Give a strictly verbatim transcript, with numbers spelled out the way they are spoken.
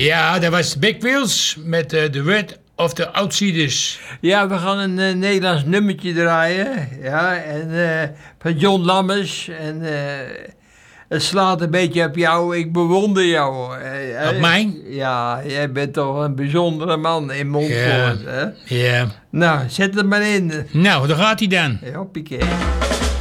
Ja, dat was Big Wheels met uh, The Word of the Outsiders. Ja, we gaan een uh, Nederlands nummertje draaien. Ja, en uh, van John Lammers. En uh, het slaat een beetje op jou. Ik bewonder jou. Uh, Op mij? Ja, jij bent toch een bijzondere man in Montfort. Ja. Hè? Ja. Nou, zet het maar in. Nou, daar gaat hij dan. Hoppakee.